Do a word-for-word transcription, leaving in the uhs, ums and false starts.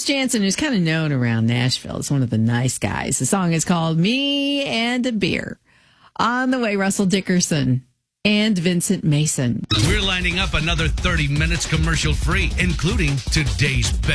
Jansen, who's kind of known around Nashville, is one of the nice guys. The song is called Me and a Beer. On the way, Russell Dickerson and Vincent Mason. We're lining up another thirty minutes commercial free, including today's best.